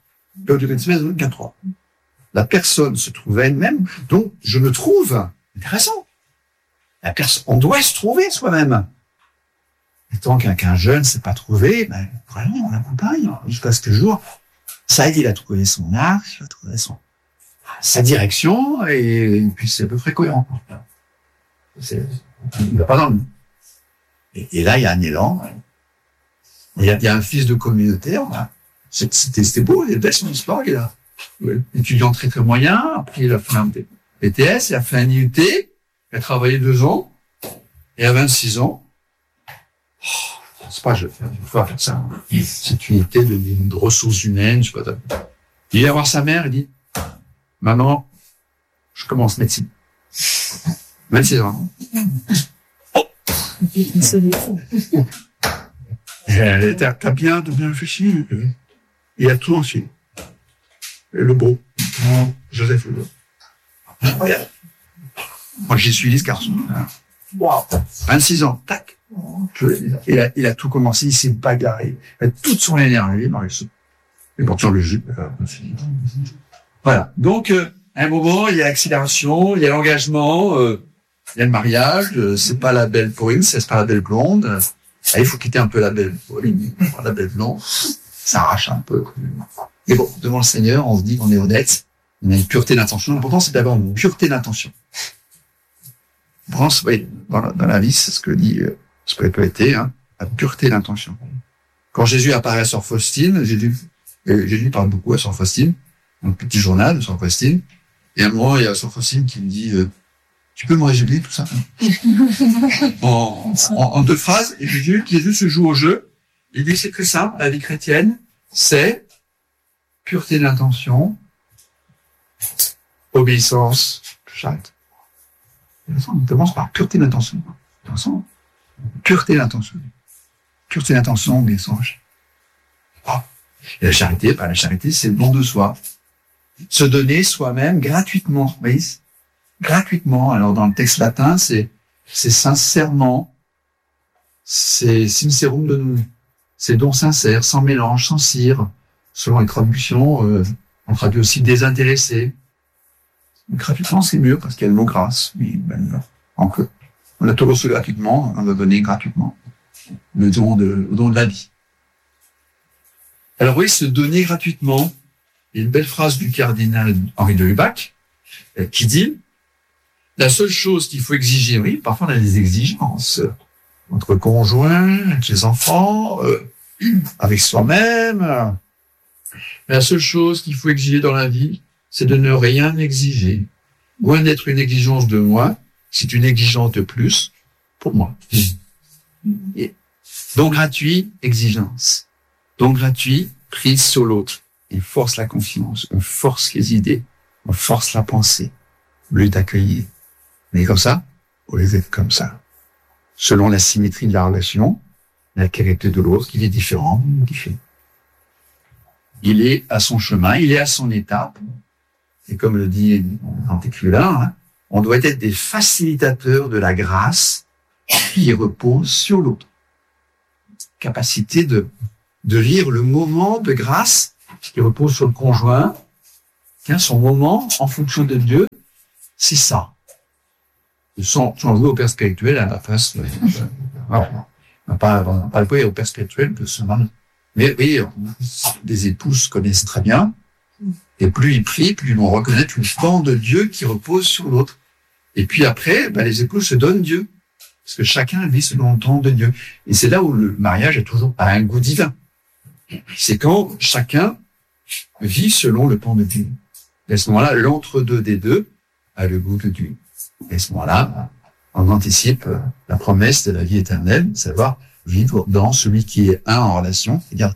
La personne se trouve elle-même, donc je me trouve. Intéressant. La personne, on doit se trouver soi-même. Et tant qu'un, qu'un jeune ne s'est pas trouvé, ben, vraiment, on l'accompagne jusqu'à ce que le jour, ça il a trouvé son arche, il a trouvé son, sa direction, et, et puis c'est à peu près cohérent. C'est, il va pas dans le, et, et là, il y a un élan. Il y a, il y a un fils de communauté, là. C'était, c'était beau, il est belle son histoire, il a, ouais, étudiant très très moyen, après il a fait un B T S, il a fait un I U T, il a travaillé deux ans, et à vingt-six ans, oh, c'est pas, je vais faire, je vais faire ça. C'est une unité de, de ressources humaines, je sais pas. Il vient voir sa mère, il dit, maman, je commence médecine. vingt-six ans. Oh! Et t'as, t'as bien, t'as bien réfléchi. Il a tout ensuite. Et le beau. Joseph le beau. Regarde. Moi, j'y suis dit, ce garçon. Wow. vingt-six ans. Tac. Il a, il a tout commencé, il s'est bagarré. Il a toute son énergie dans les sauts. Et pourtant, le jeu. Voilà. Donc, euh, à un moment, il y a l'accélération, il y a l'engagement, euh, il y a le mariage, euh, c'est pas la belle Pauline, c'est pas la belle blonde. Ah, il faut quitter un peu la belle Pauline, la belle blonde. Ça arrache un peu. Mais bon, devant le Seigneur, on se dit qu'on est honnête. On a une pureté d'intention. L'important, c'est d'avoir une pureté d'intention. On pense, oui, dans la, dans la vie, c'est ce que dit euh, spiritualité, hein, la pureté d'intention. Quand Jésus apparaît à Sœur Faustine, Jésus, euh, Jésus parle beaucoup à Sœur Faustine, mon petit journal, Sœur Faustine. Et à un moment, il y a Sœur Faustine qui me dit, euh, tu peux me résumer tout ça en, en, en deux phrases. Et Jésus, Jésus se joue au jeu. Il dit, c'est très simple, la vie chrétienne, c'est pureté d'intention, obéissance, j'arrête. On commence par pureté d'intention. Attention, pureté d'intention. Pureté d'intention, obéissance. Oh. Et la charité, bah, la charité, c'est le don de soi. Se donner soi-même gratuitement, vous voyez, gratuitement. Alors, dans le texte latin, c'est, c'est sincèrement, c'est sincerum donum. C'est don sincère, sans mélange, sans cire. Selon les traductions, euh, on traduit aussi désintéressé. Gratuitement, c'est mieux parce qu'il y a le mot grâce. Oui, ben, donc, on a tout reçu gratuitement, on va donner gratuitement le don de, le don de la vie. Alors oui, se donner gratuitement. Il y a une belle phrase du cardinal Henri de Lubac euh, qui dit « La seule chose qu'il faut exiger, oui, parfois on a des exigences entre conjoints, avec les enfants, euh, avec soi-même. Euh, mais la seule chose qu'il faut exiger dans la vie, c'est de ne rien exiger. Loin d'être une exigence de moi, c'est une exigence de plus pour moi. Et don gratuit, exigence. Don gratuit, prise sur l'autre. Il force la confiance, on force les idées, on force la pensée, au lieu d'accueillir. Mais comme ça, au lieu d'être comme ça. Selon la symétrie de la relation, la qualité de l'autre, il est différent, différent. Il est à son chemin, il est à son étape. Et comme le dit Antéculin, hein, on doit être des facilitateurs de la grâce qui repose sur l'autre. Capacité de, de lire le moment de grâce qui repose sur le conjoint, tiens, son moment en fonction de Dieu, c'est ça. Sans, sans jouer au père spirituel à la face. Euh, alors, on n'a pas, on n'a pas joué au père spirituel de ce mari. Mais oui, les épouses connaissent très bien. Et plus ils prient, plus ils vont reconnaître une forme de Dieu qui repose sur l'autre. Et puis après, ben, les épouses se donnent Dieu. Parce que chacun vit selon le temps de Dieu. Et c'est là où le mariage est toujours à un goût divin. C'est quand chacun vit selon le plan de Dieu. Et à ce moment-là, l'entre-deux des deux a le goût de Dieu. Et à ce moment-là, on anticipe la promesse de la vie éternelle, savoir vivre dans celui qui est un en relation, c'est-à-dire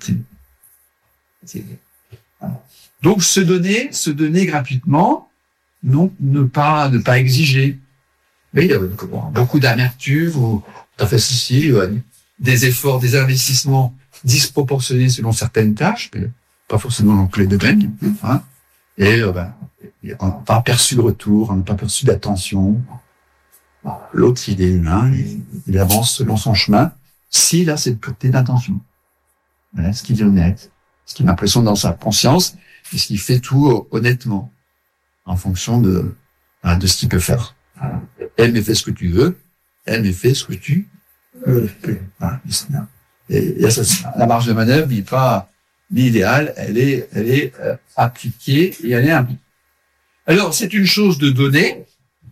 Dieu. Donc, se donner, se donner gratuitement, non, ne pas, ne pas exiger. Mais il y a beaucoup d'amertume, ou, t'as fait ceci, des efforts, des investissements disproportionnés selon certaines tâches, mais pas forcément dans tous les domaines, hein. Et, euh, ben, on n'a pas perçu le retour, on n'a pas perçu d'attention. L'autre, il est humain, il, il avance selon son chemin. S'il a cette pureté d'intention. Voilà, ce qu'il est honnête, ce qu'il a l'impression dans sa conscience, et ce qu'il fait tout honnêtement, en fonction de, de ce qu'il peut faire. Elle me fait ce que tu veux, elle me fait ce que tu veux. Voilà, et, et ça, la marge de manœuvre n'est pas l'idéal, elle est, elle est euh, appliquée et elle est impliquée. Alors, c'est une chose de donner,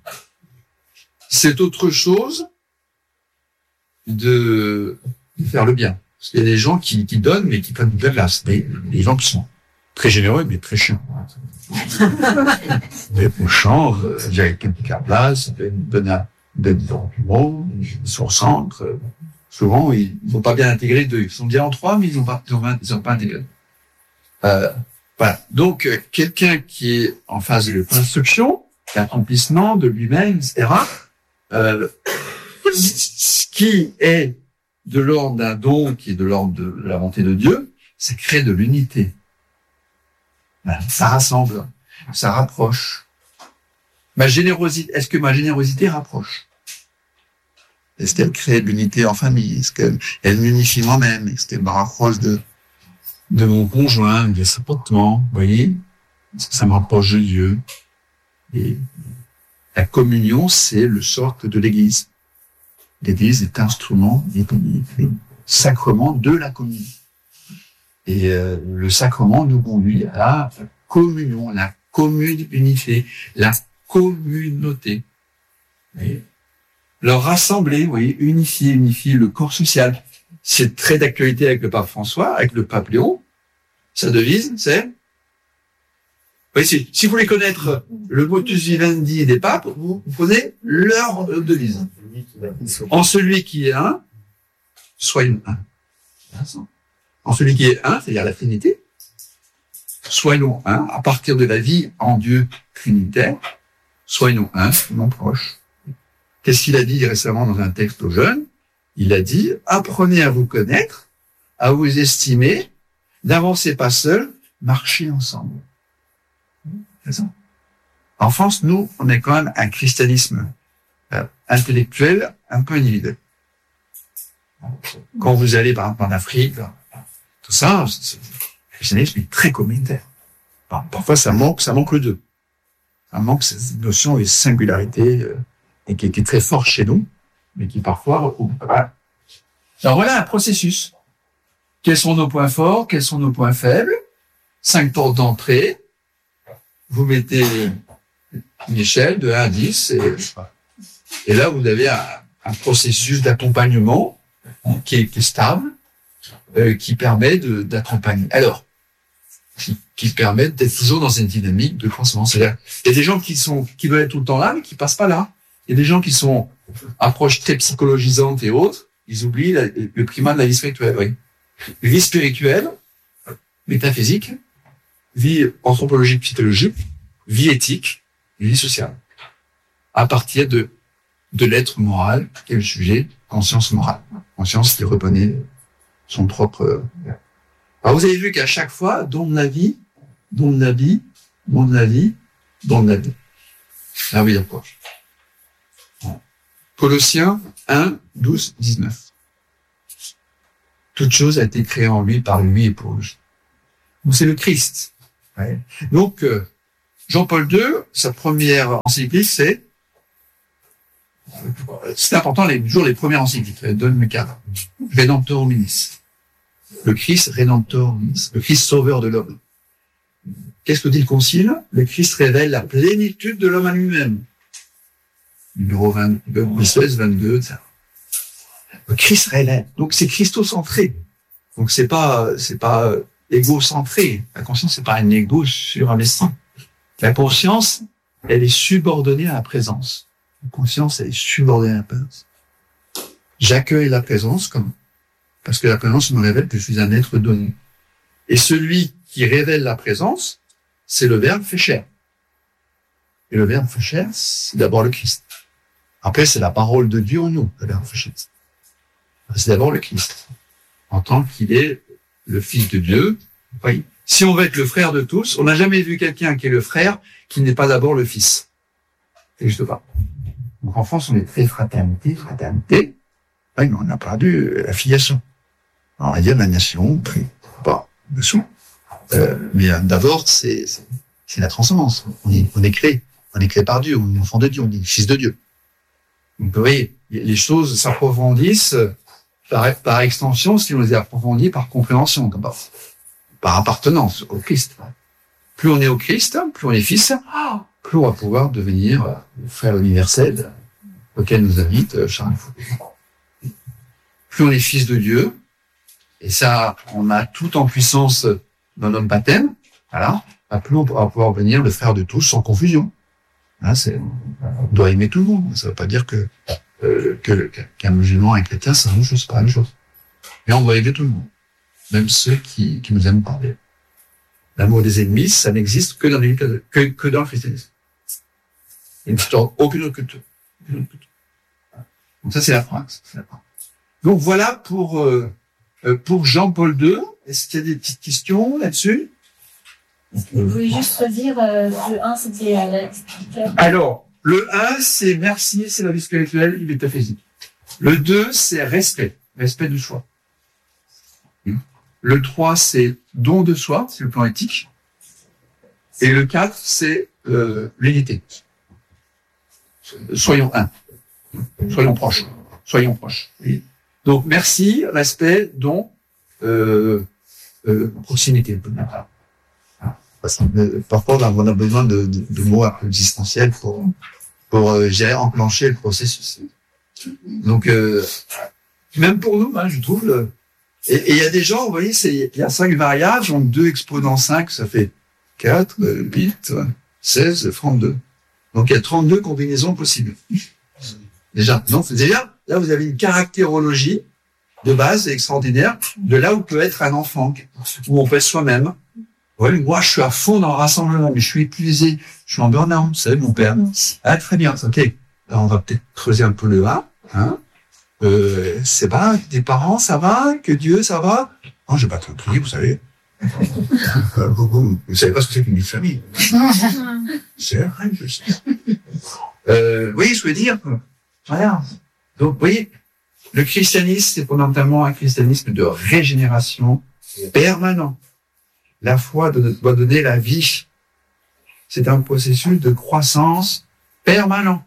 c'est autre chose de faire le bien. Parce qu'il y a des gens qui, qui donnent, mais qui prennent de la glace. Des, des gens qui sont très généreux, mais très chiants. Des prochains, euh, j'ai quelqu'un à place, donne un, donne du mot, ils sont au centre. Euh, souvent, ils ne sont pas bien intégrés d'eux. Ils sont bien en trois, mais ils n'ont pas, ils ont pas intégré. Euh, voilà. Donc, euh, quelqu'un qui est en phase de construction, d'accomplissement de lui-même, et cetera, euh, ce qui est de l'ordre d'un don, qui est de l'ordre de la volonté de Dieu, c'est créer de l'unité. Voilà. Ça rassemble, ça rapproche. Ma générosité, est-ce que ma générosité rapproche? Est-ce qu'elle crée de l'unité en famille? Est-ce qu'elle m'unifie moi-même? Est-ce qu'elle me rapproche de, de mon conjoint, de ses portements? Vous voyez? Est-ce que ça me rapproche de Dieu? Et la communion, c'est le socle de l'Église. L'Église est instrument, est sacrement de la communion. Et euh, le sacrement nous conduit à la communion, la commune unité, la communauté. Et leur rassembler, vous voyez, unifier, unifier le corps social. C'est très d'actualité avec le pape François, avec le pape Léon. Sa devise, c'est si, si vous voulez connaître le motus vivendi des papes, vous, vous prenez leur devise. En celui qui est un, soyons un. En celui qui est un, c'est-à-dire la Trinité, soyons un, à partir de la vie en Dieu trinitaire, soyons un, non proche. Qu'est-ce qu'il a dit récemment dans un texte aux jeunes? Il a dit, apprenez à vous connaître, à vous estimer, n'avancez pas seul, marchez ensemble. C'est ça. En France, nous, on est quand même un christianisme euh, intellectuel un peu individuel. Quand vous allez, par exemple, en Afrique, tout ça, c'est, le christianisme est très communautaire. Bon, parfois, ça manque, ça manque le deux. Ça manque cette notion de singularité, euh, et qui, qui est très forte chez nous, mais qui parfois, oh, voilà. Alors voilà un processus. Quels sont nos points forts, quels sont nos points faibles? Cinq portes d'entrée. Vous mettez une échelle de un à dix, et, et là, vous avez un, un processus d'accompagnement qui est, qui est stable, euh, qui permet de, d'accompagner. Alors, qui, qui permet d'être toujours dans une dynamique de croissance. C'est-à-dire, il y a des gens qui sont, qui veulent être tout le temps là, mais qui passent pas là. Il y a des gens qui sont approches très psychologisantes et autres, ils oublient la, le primat de la vie spirituelle, oui. Vie spirituelle, métaphysique, vie anthropologique, psychologique, vie éthique, vie sociale. À partir de, de l'être moral, qui est le sujet, conscience morale. Conscience qui reconnaît son propre... Alors vous avez vu qu'à chaque fois, don de la vie, don de la vie, don de la vie, don de la vie. Ah oui, d'accord. Colossiens un, douze, dix-neuf. Toute chose a été créée en lui, par lui et pour lui. Donc c'est le Christ. Ouais. Donc euh, Jean-Paul deux, sa première encyclique, c'est c'est important, les, toujours les premières encycliques, donne-moi quatre. Redemptor hominis. Le Christ Redemptor hominis. Le Christ sauveur de l'homme. Qu'est-ce que dit le Concile? Le Christ révèle la plénitude de l'homme à lui-même. Numéro vingt, seize, vingt-deux, et cetera. Le Christ révèle. Donc c'est christocentré. Donc c'est pas, c'est pas égocentré. La conscience, c'est pas un égo sur un destin. La conscience, elle est subordonnée à la présence. La conscience, elle est subordonnée à la présence. J'accueille la présence comme, parce que la présence me révèle que je suis un être donné. Et celui qui révèle la présence, c'est le Verbe fait chair. Et le Verbe fait chair, c'est d'abord le Christ. Après, c'est la parole de Dieu en nous, le Verbe fait chair. C'est d'abord le Christ. En tant qu'il est le Fils de Dieu. Oui. Si on veut être le frère de tous, on n'a jamais vu quelqu'un qui est le frère qui n'est pas d'abord le Fils. C'est juste pas. Donc en France, on est très fraternité, fraternité. Oui, mais on a perdu la filiation. On va dire la nation, pas dessous. Euh, mais euh, d'abord, c'est, c'est, c'est la transcendance. On est, on est créé. On est créé par Dieu. On est enfant de Dieu. On est fils de Dieu. Donc, vous voyez, les choses s'approfondissent par, par extension si on les approfondit par compréhension, par, par appartenance au Christ. Plus on est au Christ, plus on est fils, plus on va pouvoir devenir le frère universel auquel nous invite Charles Foucault. Plus on est fils de Dieu, et ça, on a tout en puissance dans notre baptême, voilà, plus on va pouvoir devenir le frère de tous sans confusion. Hein, c'est, on doit aimer tout le monde. Ça ne veut pas dire que, euh, que qu'un musulman et un chrétien, c'est la même chose, c'est pas la même chose. Mais on doit aimer tout le monde, même ceux qui, qui nous aiment pas. L'amour des ennemis, ça n'existe que dans les, que, que dans le christianisme. Il n'existe aucune autre culture. Donc ça, c'est la France. C'est la France. Donc voilà pour euh, pour Jean-Paul deux. Est-ce qu'il y a des petites questions là-dessus? Vous pouvez juste redire, euh, le un, c'était à la... Alors, le un, c'est merci, c'est la vie spirituelle, il est métaphysique. Le deux, c'est respect, respect du choix. Le trois, c'est don de soi, c'est le plan éthique. Et le quatre, c'est euh, l'unité. Soyons un. Soyons proches. Soyons proches. Donc, merci, respect, don, euh, euh, proximité. Parce que parfois, on a besoin de, de, de mots un peu existentiels pour, pour euh, gérer, enclencher le processus. Donc, euh, même pour nous, hein, je trouve, le, et il y a des gens, vous voyez, c'est, il y a cinq variables, donc deux exposants cinq, ça fait quatre, huit, seize, trente-deux. Donc il y a trente-deux combinaisons possibles. Déjà, donc déjà, là vous avez une caractérologie de base extraordinaire de là où peut être un enfant, où on peut être soi-même. Oui, moi je suis à fond dans le rassemblement, mais je suis épuisé, je suis en burn-out, vous savez, mon père. Ah, très bien, ok. Alors on va peut-être creuser un peu le là. Hein euh, c'est pas, tes parents, ça va? Que Dieu, ça va? Non, j'ai pas compris, vous savez. Vous savez pas ce que c'est qu'une vie de famille. C'est vrai, je sais. Euh, oui, je veux dire, voilà. Donc, vous voyez, le christianisme, c'est fondamentalement un christianisme de régénération permanent. La foi doit donner la vie. C'est un processus de croissance permanent.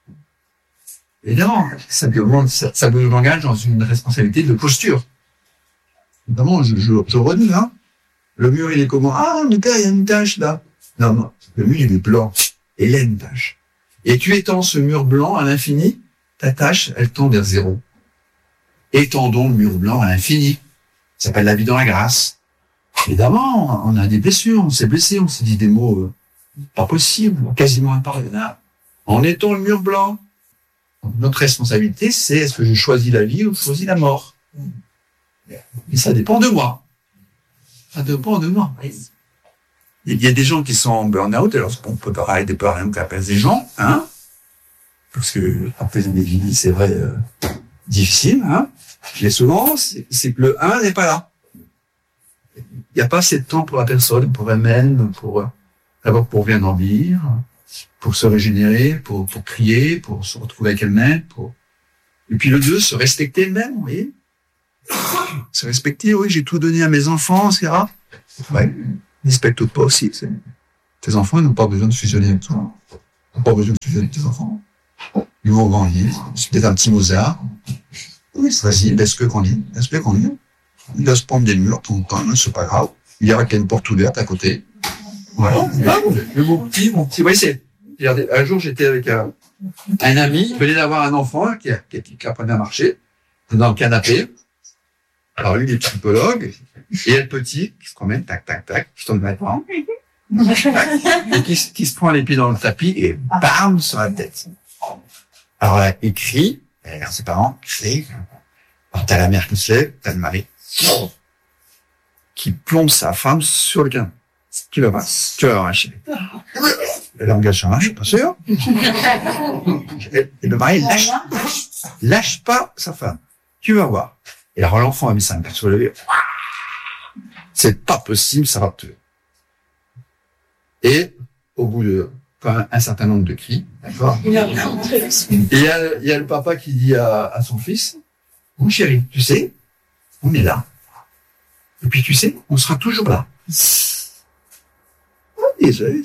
Évidemment, ça demande, ça, ça nous engage dans une responsabilité de posture. Notamment, je, je, je redis, hein. Le mur, il est comment? Ah, mais il y a une tache, là. Non, non. Le mur, il est blanc. Et il y a une tache. Et tu étends ce mur blanc à l'infini, ta tache, elle tend vers zéro. Étendons le mur blanc à l'infini. Ça s'appelle la vie dans la grâce. Évidemment, on a des blessures, on s'est blessé, on s'est dit des mots euh, pas possibles, quasiment impardonnables. En étant le mur blanc, notre responsabilité, c'est est-ce que je choisis la vie ou je choisis la mort? Et ça dépend de moi. Ça dépend de moi. Il y a des gens qui sont en burn-out, alors on peut parler des burn-out qu'appellent des gens, hein, parce que après une vie, c'est vrai, euh, difficile, hein. Mais souvent, c'est, c'est que le un n'est pas là. Il n'y a pas assez de temps pour la personne, pour elle-même, pour d'abord pour bien dormir, pour se régénérer, pour pour crier, pour se retrouver avec elle-même, pour et puis le deux, se respecter elle-même, vous voyez. Se respecter, oui, j'ai tout donné à mes enfants, et cetera. Ouais, respecte pas aussi. C'est... Tes enfants, ils n'ont pas besoin de fusionner avec toi. Ils n'ont pas besoin de fusionner avec tes enfants. Ils vont grandir. C'est peut-être un petit Mozart. Oui, vas-y, laisse-le grandir. Laisse-le grandir. Il va se prendre des murs tout le temps, c'est pas grave. Il y aura qu'il y a une porte ouverte à côté. Voilà. Ah, le mon petit, mon petit, oui, c'est, regardez, un jour, j'étais avec un, un ami, il venait d'avoir un enfant qui, qui, qui apprenait à marcher, dans le canapé. Alors, lui, il est psychologue, et elle, petit, qui se promène, tac, tac, tac, qui tombe maintenant, et qui, qui se prend les pieds dans le tapis, et bam, sur la tête. Alors, là, il crie, elle regarde ses parents, crie. Alors, t'as la mère qui se lève, t'as le mari, qui plombe sa femme sur le canapé. Tu vas voir, tu vas voir, chérie. Elle engage sur un, je suis pas sûr. Et le mari, lâche, lâche pas sa femme. Tu vas voir. Et alors l'enfant a mis sa main sur le lever. C'est pas possible, ça va te tuer. Et au bout de quand même un certain nombre de cris, d'accord. Il y a, il y a le papa qui dit à, à son fils, mon chéri, tu sais, on est là. Et puis tu sais, on sera toujours là. Désolé.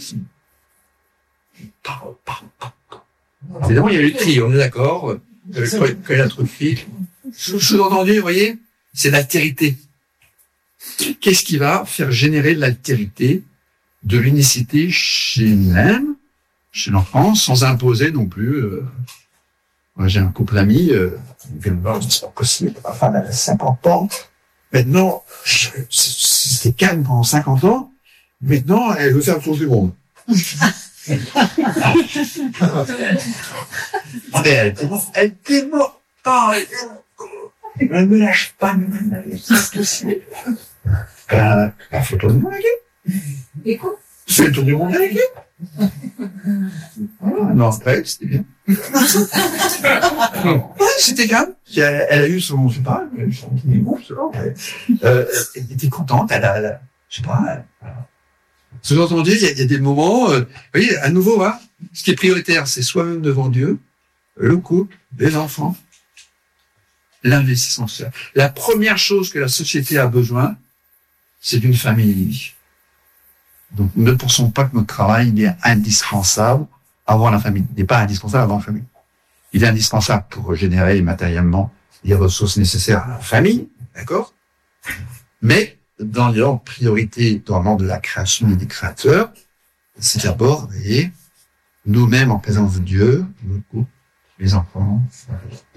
Évidemment, il y a eu le cri, on est d'accord. Euh, quand, quand il a trop de cris. Sous-entendu, vous voyez, c'est l'altérité. Qu'est-ce qui va faire générer de l'altérité, de l'unicité chez l'homme, chez l'enfant, sans imposer non plus. Euh... Moi, j'ai un couple d'amis, euh, ils viennent me voir, c'est pas possible, ma femme elle a cinquante ans. Maintenant, c'était calme pendant cinquante ans. Maintenant, elle veut faire le tour du monde. elle, elle démord pas, elle ne me lâche pas, qu'est-ce que c'est? Euh, la photo de mon avec elle. Écoute. C'est le tour du monde avec elle. Ah, non, après, c'était bien. Ouais, c'était calme. Elle, elle a eu son, je sais pas, son bon, elle, euh, elle était contente, elle a, elle a je sais pas, elle, sous-entendu, il y, a, il y a des moments, euh, vous voyez, à nouveau, hein, ce qui est prioritaire, c'est soi-même devant Dieu, le couple, les enfants, l'investissement social. La première chose que la société a besoin, c'est d'une famille. Donc, ne pensons pas que notre travail il est indispensable avant la famille. Il n'est pas indispensable avant la famille. Il est indispensable pour générer matériellement les ressources nécessaires à la famille, d'accord? Mais, dans leur priorité, dans l'ordre de la création et des créateurs, c'est d'abord, vous voyez, nous-mêmes en présence de Dieu, notre couple, les enfants.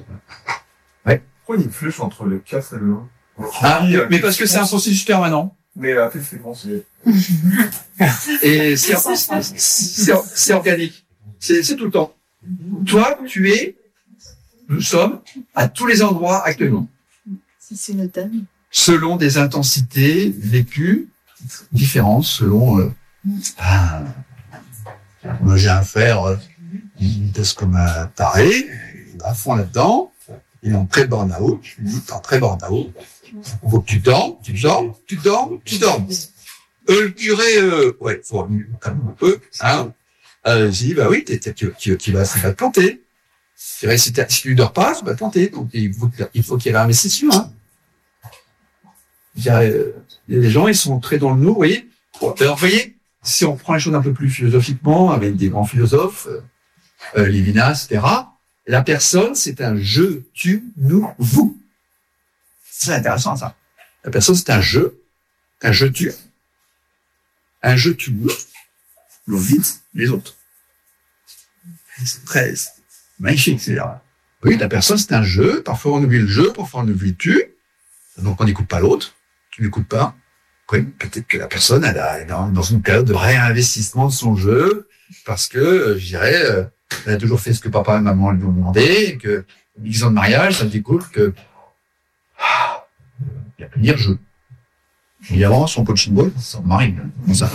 Ouais. Pourquoi il y a une flèche entre le quatre et le un? Ah, mais parce que c'est un processus permanent. Mais après, c'est bon, c'est... Et c'est, c'est, c'est organique. C'est, c'est tout le temps. Toi, tu es, nous sommes, à tous les endroits actuellement. Si c'est une dame. Selon des intensités vécues différentes, selon... Euh, ah, moi, j'ai un frère, euh, il me teste comme un taré, il est à fond là-dedans, il est en très burn-out, je lui dis, t'es en très burn-out, faut que tu dors, tu dors, tu dors, tu dors. Euh, le curé, euh, ouais, faut quand même un peu, hein. Euh, j'ai dit, bah oui, t'es, t'es, tu, tu, tu vas, ça va te planter. C'est vrai, si, si tu dors pas, ça va te planter. Donc, il faut, il faut qu'il y ait l'investissement, hein. Il y a, euh, les gens, ils sont très dans le nous, vous voyez. Alors, vous voyez, si on prend les choses un peu plus philosophiquement, avec des grands philosophes, euh, euh, Lévinas, et cetera, la personne, c'est un je, tu, nous, vous. C'est intéressant, ça. La personne, c'est un je, un je, tu. Un je, tu, nous. L'on vide les autres. C'est très c'est magnifique, c'est-à-dire. Oui, la personne, c'est un je. Parfois, on oublie le je, parfois, on oublie le tu. Donc, on n'écoute pas l'autre. Tu n'écoutes pas. Oui, peut-être que la personne, elle, a, elle est dans une période de réinvestissement de son jeu, parce que, euh, je dirais, euh, elle a toujours fait ce que papa et maman lui ont demandé, et que, dix ans de mariage, ça découle que, ah, il y a plus dire jeu. Et avant, son coaching ball, ça marie, comme ça.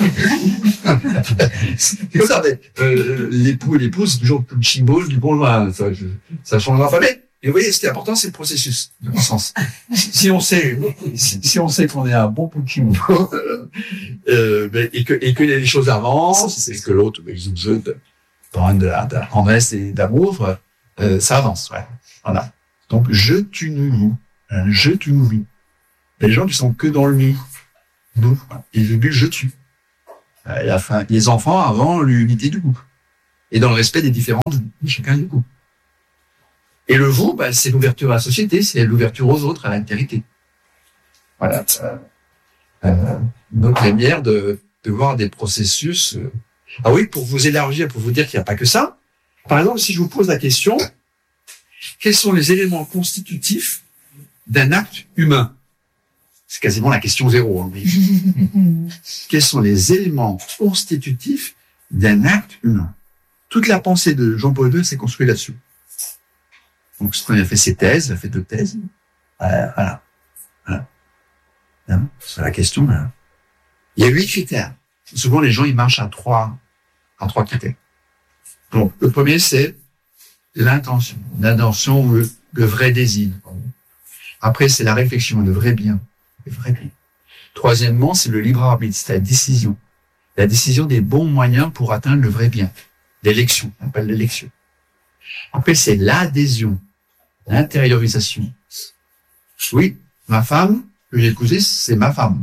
C'est comme ça, mais, euh, l'époux et l'épouse, c'est toujours coaching ball du bon loin, ça, je, ça changera pas. Mais, et vous voyez, ce qui est important, c'est le processus de croissance. Si, si on sait, si, si on sait qu'on est un bon coaching ball, euh, ben, et que, et que les choses avancent, c'est que l'autre, ben, ils ont besoin de, de la, de la promesse et d'amour, euh, ça avance, ouais. Voilà. Donc, je, tu, nous, un je, tu, nous. Les gens qui sont que dans le nous. Nous, et le but, je tue. À la fin, les enfants avant l'unité du groupe. Et dans le respect des différences de chacun du groupe. Et le vous, bah, c'est l'ouverture à la société, c'est l'ouverture aux autres, à l'altérité. Voilà. Euh, euh, notre manière de, de voir des processus. Euh... Ah oui, pour vous élargir, pour vous dire qu'il n'y a pas que ça. Par exemple, si je vous pose la question, quels sont les éléments constitutifs d'un acte humain? C'est quasiment la question zéro. Hein, mais... Quels sont les éléments constitutifs d'un acte humain? Toute la pensée de Jean-Paul deux s'est construite là-dessus. Donc, il a fait ses thèses, il a fait deux thèses. Euh, voilà. Voilà. Hein, c'est la question, là. Il y a huit critères. Souvent, les gens, ils marchent à trois, à trois critères. Donc, le premier, c'est l'intention. L'intention, le, le vrai désir. Après, c'est la réflexion, le vrai bien. Le vrai bien. Troisièmement, c'est le libre arbitre, c'est la décision. La décision des bons moyens pour atteindre le vrai bien. L'élection, on appelle l'élection. Après, c'est l'adhésion, l'intériorisation. Oui, ma femme, que j'ai épousée, c'est ma femme.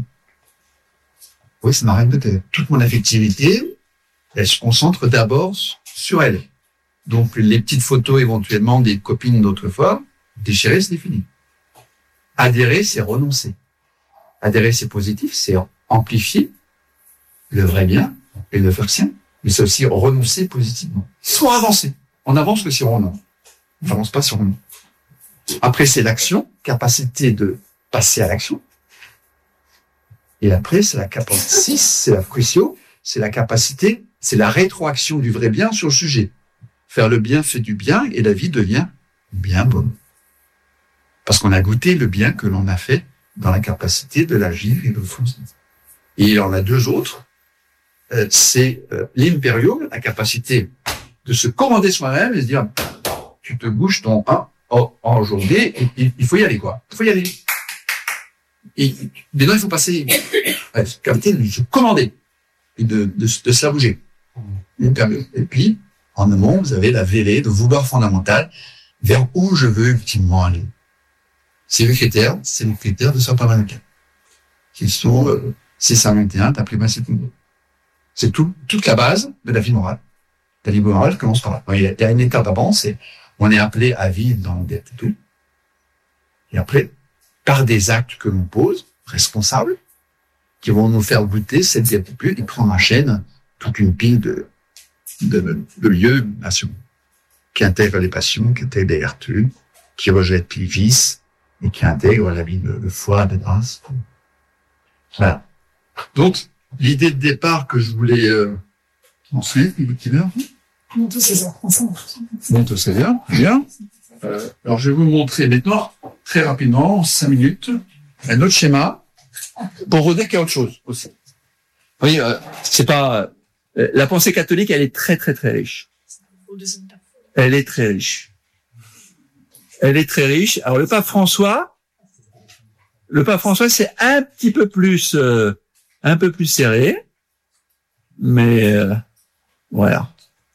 Oui, c'est ma reine de terre. Toute mon affectivité, elle se concentre d'abord sur elle. Donc, les petites photos éventuellement des copines d'autrefois, déchirer, c'est fini. Adhérer, c'est renoncer. Adhérer, c'est positif, c'est amplifier le vrai bien et le faire sien, mais c'est aussi renoncer positivement. Soit avancer. On avance que si on renonce. On n'avance pas si on renonce. Après, c'est l'action, capacité de passer à l'action. Et après, c'est la capacité, six, c'est la fruitio, c'est la capacité, c'est la rétroaction du vrai bien sur le sujet. Faire le bien fait du bien et la vie devient bien bonne. Parce qu'on a goûté le bien que l'on a fait dans la capacité de l'agir et de le foncer. Et il en a deux autres. Euh, c'est euh, l'imperium, la capacité de se commander soi-même et se dire, tu te bouges ton un en, en journée, et, et, il faut y aller, quoi. Il faut y aller. Et maintenant, il faut passer, euh, capacité de se commander et de, de, de se la bouger. L'imperium. Et puis, en amont, vous avez la vélée de vouloir fondamental vers où je veux ultimement aller. C'est le critère, c'est le critère de Saint Pamanican. Qui sont, euh, six cent vingt et un, t'as pris ma seconde. C'est tout, toute la base de la vie morale. La vie morale commence par là. Il y a une étape avant, c'est, on est appelé à vivre dans le dette et tout. Et après, par des actes que l'on pose, responsables, qui vont nous faire goûter cette dette et puis on enchaîne toute une pile de, de, de lieux, nations, qui intègrent les passions, qui intègrent les vertus, qui rejettent les vices, et qui intègrent la vie de, de foi, de grâce. Voilà. Donc, l'idée de départ que je voulais euh, transmettre, il est heure Monte au César, ensemble. Monte au César, bien. Euh, alors, je vais vous montrer maintenant, très rapidement, en cinq minutes, un autre schéma pour redire qu'il y a autre chose aussi. Oui, euh, c'est pas... Euh, la pensée catholique, elle est très, très, très riche. Elle est très riche. Elle est très riche. Alors, le pape François, le pape François, c'est un petit peu plus, euh, un peu plus serré. Mais, euh, voilà.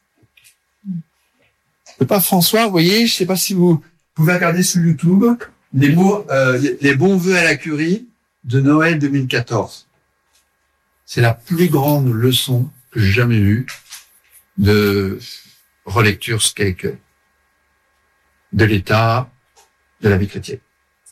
Le pape François, vous voyez, je sais pas si vous pouvez regarder sur YouTube, les mots, euh, les, les bons vœux à la curie de Noël deux mille quatorze. C'est la plus grande leçon que j'ai jamais vue de relecture quelque de l'état de la vie chrétienne.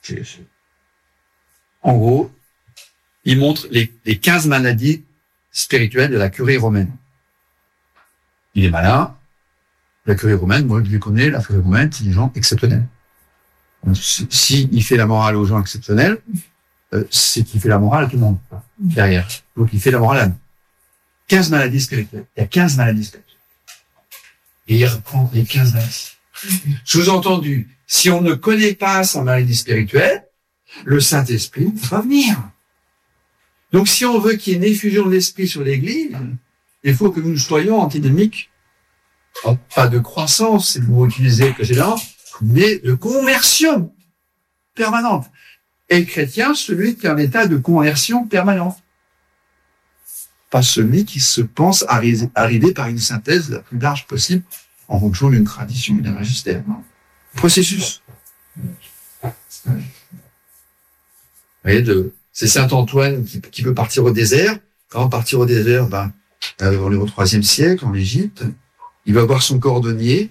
En gros, il montre les, les quinze maladies spirituelles de la curie romaine. Il est malin. La curie romaine, moi je les connais, la curie romaine, c'est des gens exceptionnels. S'il si, il fait la morale aux gens exceptionnels, euh, c'est qu'il fait la morale à tout le monde derrière. Donc il fait la morale à nous. quinze maladies spirituelles. Il y a quinze maladies spirituelles. Et il reprend les quinze maladies. Sous-entendu, si on ne connaît pas sa maladie spirituelle, le Saint-Esprit ne va pas venir. Donc si on veut qu'il y ait une effusion de l'Esprit sur l'Église, il faut que nous soyons antinomiques. Pas de croissance, c'est le mot utilisé que j'ai là, mais de conversion permanente. Et le chrétien, celui qui est en état de conversion permanente. Pas celui qui se pense arrivé par une synthèse la plus large possible en fonction d'une tradition, d'un magistère. Processus. Vous voyez, de, c'est Saint Antoine qui, qui peut partir au désert. Quand partir au désert, ben, on est au troisième siècle, en Égypte. Il va voir son cordonnier,